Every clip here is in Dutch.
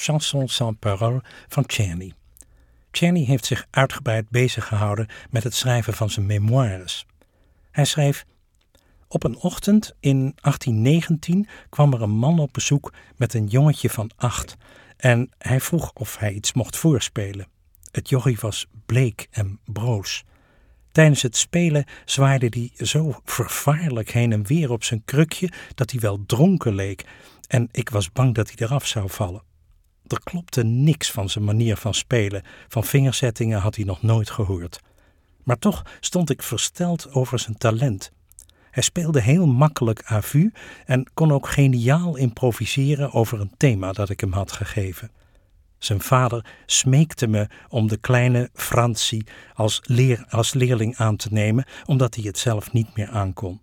Chansons sans paroles van Czerny. Czerny heeft zich uitgebreid bezig gehouden met het schrijven van zijn memoires. Hij schreef: op een ochtend in 1819 kwam er een man op bezoek met een jongetje van 8 en hij vroeg of hij iets mocht voorspelen. Het jochie was bleek en broos. Tijdens het spelen zwaaide hij zo vervaarlijk heen en weer op zijn krukje dat hij wel dronken leek en ik was bang dat hij eraf zou vallen. Er klopte niks van zijn manier van spelen, van vingerzettingen had hij nog nooit gehoord. Maar toch stond ik versteld over zijn talent. Hij speelde heel makkelijk à vue en kon ook geniaal improviseren over een thema dat ik hem had gegeven. Zijn vader smeekte me om de kleine Franzi als leerling aan te nemen, omdat hij het zelf niet meer aankon.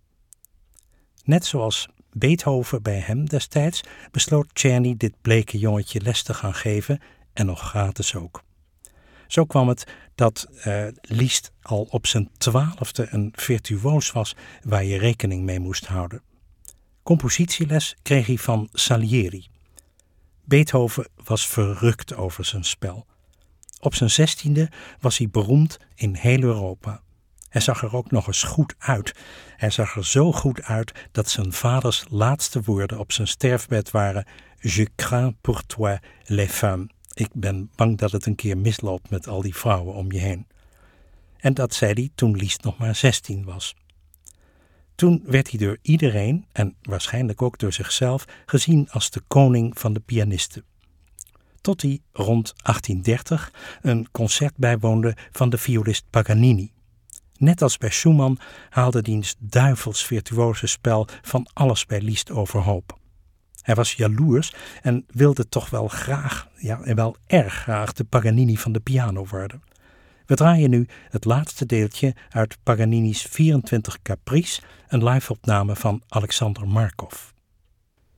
Net zoals Beethoven bij hem destijds besloot Czerny dit bleke jongetje les te gaan geven en nog gratis ook. Zo kwam het dat Liszt al op zijn 12e een virtuoos was waar je rekening mee moest houden. Compositieles kreeg hij van Salieri. Beethoven was verrukt over zijn spel. Op zijn 16e was hij beroemd in heel Europa. Hij zag er ook nog eens goed uit. Hij zag er zo goed uit dat zijn vaders laatste woorden op zijn sterfbed waren: Je crains pour toi les femmes. Ik ben bang dat het een keer misloopt met al die vrouwen om je heen. En dat zei hij toen Liszt nog maar 16 was. Toen werd hij door iedereen, en waarschijnlijk ook door zichzelf, gezien als de koning van de pianisten. Tot hij rond 1830 een concert bijwoonde van de violist Paganini. Net als bij Schumann haalde diens duivels virtuose spel van alles bij Liszt overhoop. Hij was jaloers en wilde toch wel graag, en wel erg graag, de Paganini van de piano worden. We draaien nu het laatste deeltje uit Paganini's 24 Caprices, een live-opname van Alexander Markov.